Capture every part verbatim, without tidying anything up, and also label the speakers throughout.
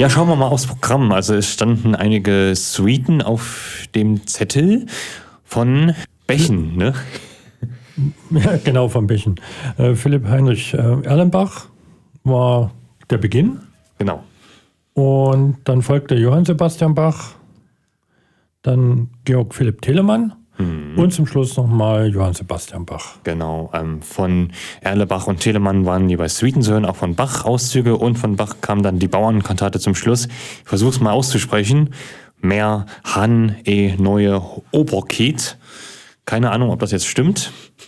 Speaker 1: Ja, schauen wir mal aufs Programm. Also es standen einige Suiten auf dem Zettel von Bechen, ne?
Speaker 2: Ja, genau, von Bechen. Äh, Philipp Heinrich äh, Erlenbach war der Beginn.
Speaker 1: Genau.
Speaker 2: Und dann folgte Johann Sebastian Bach, dann Georg Philipp Telemann mhm. und zum Schluss nochmal Johann Sebastian Bach.
Speaker 1: Genau, ähm, von Erlebach und Telemann waren jeweils Suiten zu hören, auch von Bach Auszüge, und von Bach kam dann die Bauernkantate zum Schluss. Ich versuche es mal auszusprechen. Mehr Han e neue Oberket. Keine Ahnung, ob das jetzt stimmt,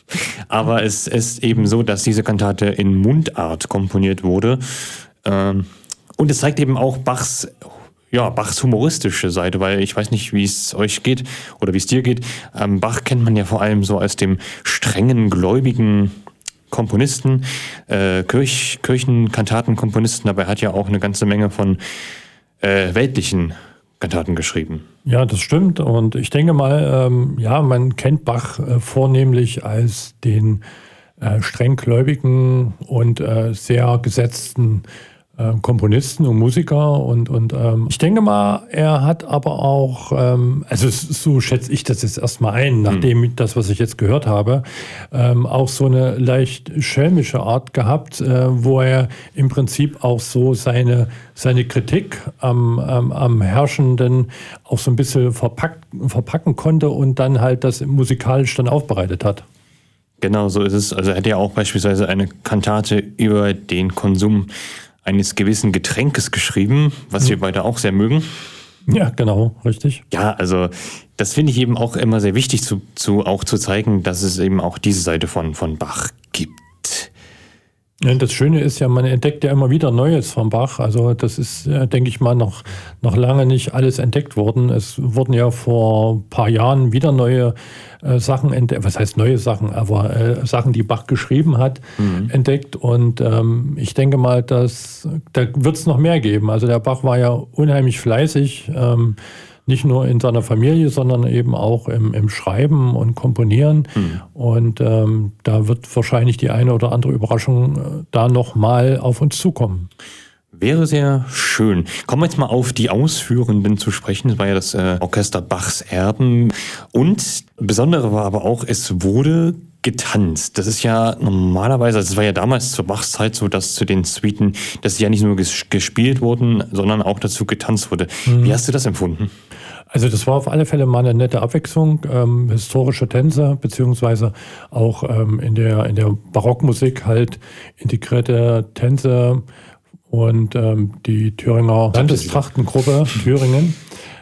Speaker 1: aber es ist eben so, dass diese Kantate in Mundart komponiert wurde. Ähm, und es zeigt eben auch Bachs Ja, Bachs humoristische Seite, weil ich weiß nicht, wie es euch geht oder wie es dir geht. Ähm, Bach kennt man ja vor allem so als dem strengen, gläubigen Komponisten, äh, Kirch, Kirchenkantatenkomponisten. Dabei hat ja auch eine ganze Menge von äh, weltlichen Kantaten geschrieben.
Speaker 2: Ja, das stimmt. Und ich denke mal, ähm, ja, man kennt Bach äh, vornehmlich als den äh, streng gläubigen und äh, sehr gesetzten Komponisten und Musiker und, und ähm, ich denke mal, er hat aber auch, ähm, also so schätze ich das jetzt erstmal ein, nachdem mhm. das, was ich jetzt gehört habe, ähm, auch so eine leicht schelmische Art gehabt, äh, wo er im Prinzip auch so seine, seine Kritik am, am, am Herrschenden auch so ein bisschen verpackt, verpacken konnte und dann halt das musikalisch dann aufbereitet hat.
Speaker 1: Genau, so ist es. Also er hat ja auch beispielsweise eine Kantate über den Konsum eines gewissen Getränkes geschrieben, was mhm. wir beide auch sehr mögen.
Speaker 2: Ja, genau, richtig.
Speaker 1: Ja, also das finde ich eben auch immer sehr wichtig, zu, zu, auch zu zeigen, dass es eben auch diese Seite von, von Bach gibt.
Speaker 2: Ja, das Schöne ist ja, man entdeckt ja immer wieder Neues von Bach. Also das ist, denke ich mal, noch, noch lange nicht alles entdeckt worden. Es wurden ja vor ein paar Jahren wieder neue äh, Sachen entdeckt. Was heißt neue Sachen? Aber äh, Sachen, die Bach geschrieben hat, mhm. entdeckt. Und ähm, ich denke mal, dass da wird es noch mehr geben. Also der Bach war ja unheimlich fleißig. Ähm, Nicht nur in seiner Familie, sondern eben auch im, im Schreiben und Komponieren. Mhm. Und ähm, da wird wahrscheinlich die eine oder andere Überraschung äh, da nochmal auf uns zukommen.
Speaker 1: Wäre sehr schön. Kommen wir jetzt mal auf die Ausführenden zu sprechen. Das war ja das äh, Orchester Bachs Erben. Und Besondere war aber auch, es wurde getanzt. Das ist ja normalerweise, also es war ja damals zur Bachs Zeit so, dass zu den Suiten, dass sie ja nicht nur ges- gespielt wurden, sondern auch dazu getanzt wurde. Mhm. Wie hast du das empfunden?
Speaker 2: Also das war auf alle Fälle mal eine nette Abwechslung, ähm, historische Tänze, beziehungsweise auch ähm, in der, in der Barockmusik halt integrierte Tänze und ähm, die Thüringer Landestrachtengruppe Thüringen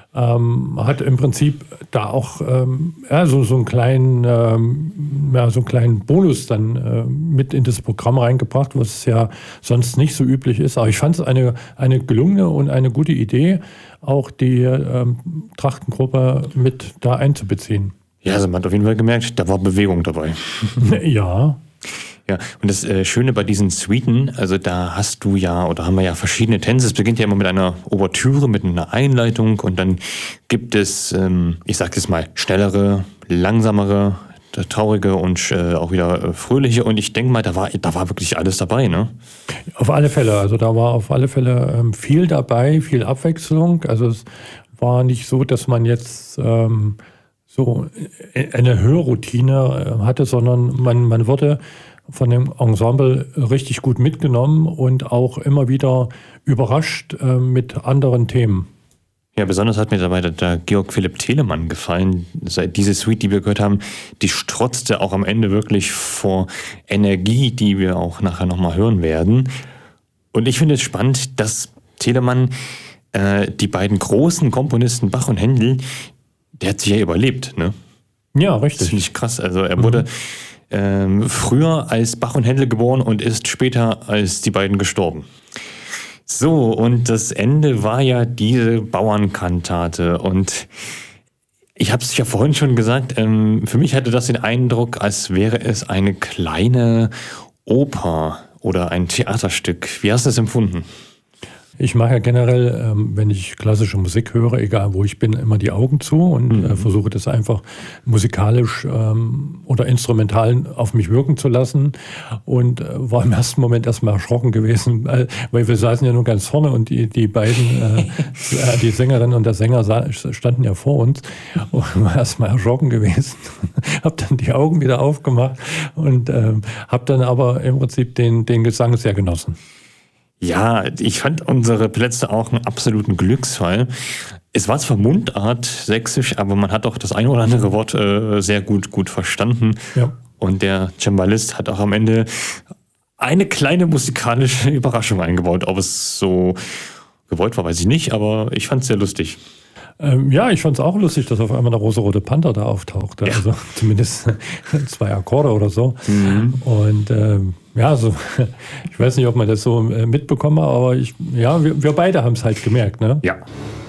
Speaker 2: ähm, hat im Prinzip da auch ähm, ja, so, so, einen kleinen, ähm, ja, so einen kleinen Bonus dann äh, mit in das Programm reingebracht, was ja sonst nicht so üblich ist. Aber ich fand es eine, eine gelungene und eine gute Idee, auch die ähm, Trachtengruppe mit da einzubeziehen.
Speaker 1: Ja, also man hat auf jeden Fall gemerkt, da war Bewegung dabei.
Speaker 2: Ja.
Speaker 1: Ja, und das äh, Schöne bei diesen Suiten, also da hast du ja, oder haben wir ja verschiedene Tänze. Es beginnt ja immer mit einer Ouvertüre, mit einer Einleitung und dann gibt es, ähm, ich sag jetzt mal, schnellere, langsamere, traurige und äh, auch wieder äh, fröhliche. Und ich denke mal, da war, da war wirklich alles dabei, ne?
Speaker 2: Auf alle Fälle. Also da war auf alle Fälle ähm, viel dabei, viel Abwechslung. Also es war nicht so, dass man jetzt ähm, so eine Hörroutine äh, hatte, sondern man, man wurde von dem Ensemble richtig gut mitgenommen und auch immer wieder überrascht äh, mit anderen Themen.
Speaker 1: Ja, besonders hat mir dabei der Georg Philipp Telemann gefallen. Diese Suite, die wir gehört haben, die strotzte auch am Ende wirklich vor Energie, die wir auch nachher nochmal hören werden. Und ich finde es spannend, dass Telemann äh, die beiden großen Komponisten Bach und Händel, der hat sich ja überlebt, ne?
Speaker 2: Ja, richtig.
Speaker 1: Das finde ich krass. Also er wurde mhm. ähm, früher als Bach und Händel geboren und ist später als die beiden gestorben. So, und das Ende war ja diese Bauernkantate. Und ich habe es ja vorhin schon gesagt, ähm, für mich hatte das den Eindruck, als wäre es eine kleine Oper oder ein Theaterstück. Wie hast du es empfunden?
Speaker 2: ich mache ja generell, ähm, wenn ich klassische Musik höre, egal wo ich bin, immer die Augen zu und mhm. äh, versuche das einfach musikalisch ähm, oder instrumental auf mich wirken zu lassen. Und äh, war im ersten Moment erstmal erschrocken gewesen, weil, weil wir saßen ja nur ganz vorne und die, die beiden, äh, die Sängerin und der Sänger standen ja vor uns und war erstmal erschrocken gewesen. Hab dann die Augen wieder aufgemacht und ähm, habe dann aber im Prinzip den, den Gesang sehr genossen.
Speaker 1: Ja, ich fand unsere Plätze auch einen absoluten Glücksfall. Es war zwar Mundart sächsisch, aber man hat auch das eine oder andere Wort äh, sehr gut, gut verstanden.
Speaker 2: Ja.
Speaker 1: Und der Cembalist hat auch am Ende eine kleine musikalische Überraschung eingebaut. Ob es so gewollt war, weiß ich nicht, aber ich fand es sehr lustig.
Speaker 2: Ähm, ja, ich fand es auch lustig, dass auf einmal der rosa-rote Panther da auftauchte. Ja. Also zumindest zwei Akkorde oder so. Mhm. Und ähm, ja, also ich weiß nicht, ob man das so äh, mitbekommen hat, aber ich, ja, wir, wir beide haben es halt gemerkt, ne?
Speaker 1: Ja.